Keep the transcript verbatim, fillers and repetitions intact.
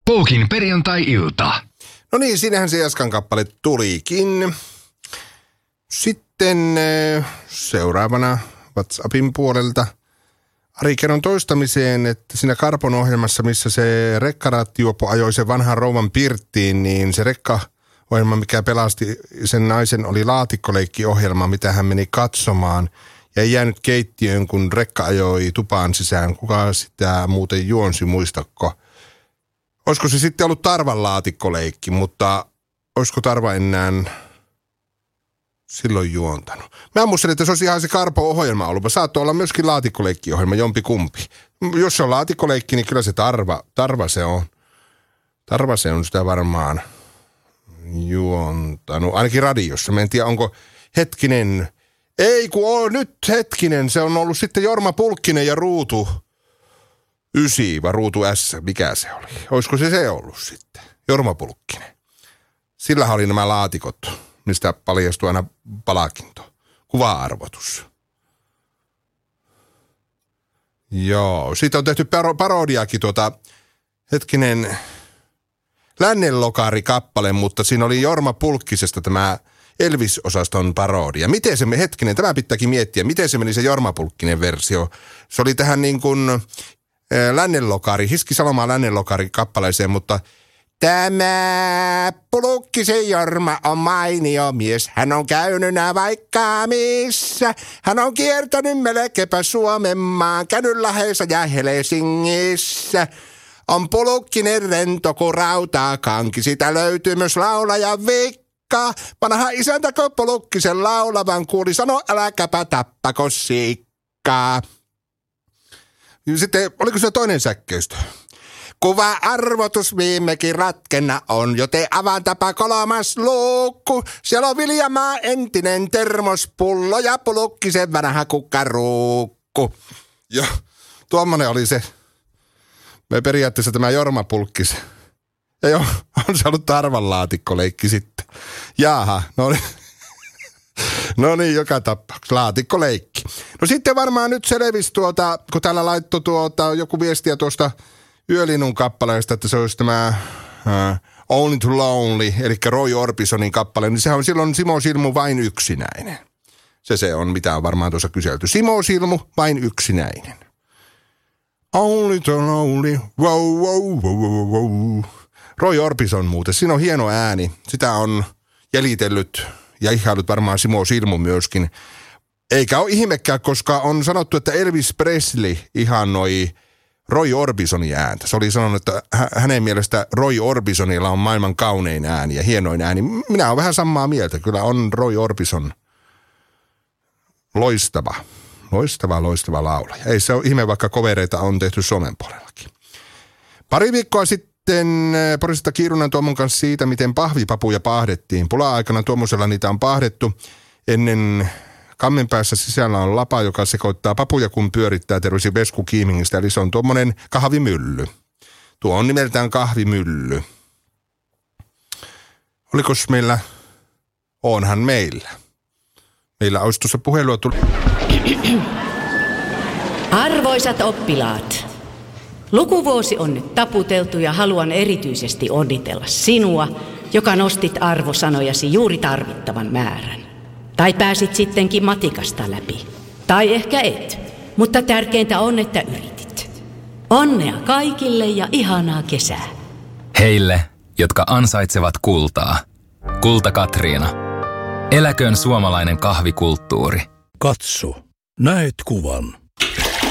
Poukin perjantai-ilta. No niin, siinähän se Jaskan kappale tulikin. Sitten seuraavana WhatsAppin puolelta Ari, kerron toistamiseen, että siinä Karpon ohjelmassa, missä se rekkarattijuoppo ajoi sen vanhan rouvan pirttiin, niin se rekkaohjelma, mikä pelasti sen naisen, oli laatikkoleikki-ohjelma, mitä hän meni katsomaan. Ja ei jäänyt keittiöön, kun rekka ajoi tupaan sisään. Kuka sitä muuten juonsi, muistakko? Olisiko se sitten ollut Tarvan laatikkoleikki, mutta olisiko Tarva enää silloin juontanut? Mä muistelin, että se olisi ihan se Karpo-ohjelma ollut. Saattoi olla myöskin laatikkoleikki-ohjelma, jompi kumpi. Jos se on laatikkoleikki, niin kyllä se Tarva, tarva se on. Tarva se on sitä varmaan juontanut. Ainakin radiossa. Mä en tiedä, onko hetkinen. Ei kun on nyt hetkinen. Se on ollut sitten Jorma Pulkkinen ja Ruutu Ysi vai Ruutu S. Mikä se oli? Olisiko se se ollut sitten? Jorma Pulkkinen. Sillähän oli nämä laatikot, mistä paljastui aina palkinto. Kuva-arvotus. Joo. Siitä on tehty paro- parodiakin tuota, hetkinen, Lännenlokari-kappale, mutta siinä oli Jorma Pulkkisesta tämä Elvis-osaston parodia. Miten se me, hetkinen, tämä pitääkin miettiä, miten se meni se Jorma Pulkkinen versio. Se oli tähän niin kuin äh, Lännenlokari, Hiski Salomaa Lännenlokari-kappaleeseen, mutta tämä Pulkkisen Jorma on mainio mies. Hän on käynyt vaikka missä. Hän on kiertänyt melkeinpä Suomen maan, käynyt Lahdessa ja Helsingissä. On Pulkkinen rento kuin rautakanki, sitä löytyy myös laulaja Vikka. Vanha isäntä kun Pulkkisen laulavan kuuli, sano äläkäpä tappako sikkaa. Sitten oliko se toinen säkkeistö? Kuva-arvotus viimekin ratkenna on, joten avaan tapa kolmas luukku. Siellä on Viljamaa entinen termospullo ja Pulkkisen vanha kukkaruukku. Ja tuommoinen oli se. Me periaatteessa tämä Jorma Pulkkis. Ja joo, on se ollut Tarvan laatikkoleikki sitten. Jaaha, no niin. No niin, joka tapauksessa. Laatikkoleikki. No sitten varmaan nyt selvisi tuota, kun täällä laittoi tuota joku viestiä tuosta Yölinnun kappaleesta, että se olisi tämä uh, Only Too Lonely, eli Roy Orbisonin kappale, niin sehän on silloin Simo Silmu vain yksinäinen. Se se on, mitä on varmaan tuossa kyselty. Simo Silmu vain yksinäinen. Only Too Lonely, wow, wow, wow, wow, wow. Roy Orbison muuten, siinä on hieno ääni. Sitä on jäljitellyt ja ihailut varmaan Simo Silmu myöskin. Eikä ole ihmekään, koska on sanottu, että Elvis Presley ihannoi Roy Orbisonin ääntä. Se oli sanonut, että hänen mielestä Roy Orbisonilla on maailman kaunein ääni ja hienoin ääni. Minä olen vähän samaa mieltä. Kyllä on Roy Orbison loistava, loistava, loistava laulaja. Ei se ole ihme, vaikka kovereita on tehty Suomen puolellakin. Pari viikkoa sitten Porisesta Kiirunan Tuomon kanssa siitä, miten pahvipapuja pahdettiin. Pula-aikana tuommoisella niitä on pahdettu ennen. Kammen päässä sisällä on lapa, joka sekoittaa papuja, kun pyörittää, terveisi Vesku Kiimingistä. Eli se on tuommoinen kahvimylly. Tuo on nimeltään kahvimylly. Olikos meillä? Onhan meillä. Meillä olisi tuossa puhelua tullut. Arvoisat oppilaat, lukuvuosi on nyt taputeltu ja haluan erityisesti onnitella sinua, joka nostit arvosanojasi juuri tarvittavan määrän. Tai pääsit sittenkin matikasta läpi. Tai ehkä et. Mutta tärkeintä on, että yritit. Onnea kaikille ja ihanaa kesää. Heille, jotka ansaitsevat kultaa. Kulta Katriina. Eläköön suomalainen kahvikulttuuri. Katso, näet kuvan.